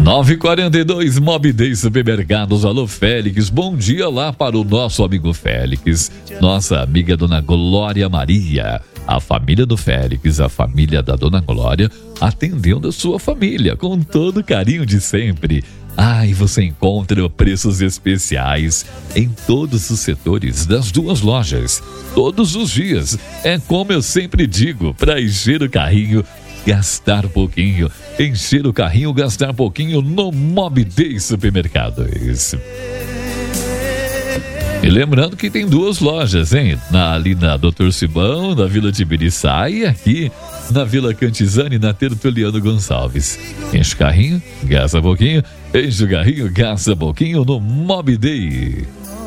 9h42, Mob Day Supermercados. Alô, Félix, bom dia lá para o nosso amigo Félix, nossa amiga Dona Glória Maria. A família do Félix, a família da Dona Glória, atendendo a sua família com todo o carinho de sempre. E você encontra preços especiais em todos os setores das duas lojas, todos os dias. É como eu sempre digo, para encher o carrinho, gastar pouquinho. Encher o carrinho, gastar pouquinho no Mob Day Supermercados. E lembrando que tem duas lojas, hein? Ali na Doutor Simão, na Vila Tibiriçá, e aqui na Vila Cantizani, na Tertuliano Gonçalves. Enche o carrinho, gasta pouquinho. Enche o carrinho, gasta pouquinho no Mob Day.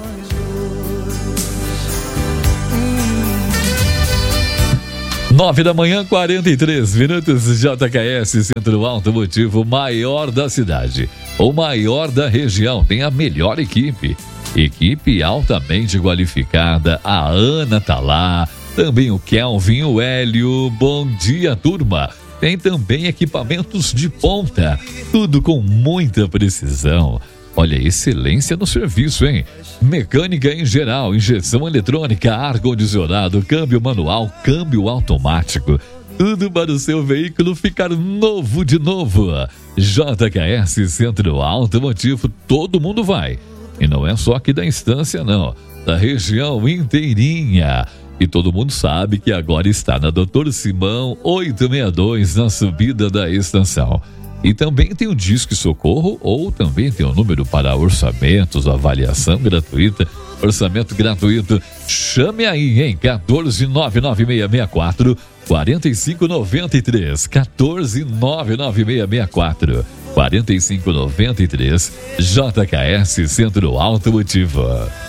Nove da manhã, 43 minutos. JKS Centro Automotivo, maior da cidade, o maior da região, tem a melhor equipe altamente qualificada. A Ana tá lá, também o Kelvin, o Hélio. Bom dia, turma. Tem também equipamentos de ponta, tudo com muita precisão. Olha, excelência no serviço, hein? Mecânica em geral, injeção eletrônica, ar-condicionado, câmbio manual, câmbio automático. Tudo para o seu veículo ficar novo de novo. JKS Centro Automotivo, todo mundo vai. E não é só aqui da instância, não. Da região inteirinha. E todo mundo sabe que agora está na Doutor Simão 862, na subida da estação. E também tem o Disque Socorro, ou também tem o número para orçamentos, avaliação gratuita, orçamento gratuito. Chame aí, hein? 1499664 4593. 1499664 4593. JKS Centro Automotivo.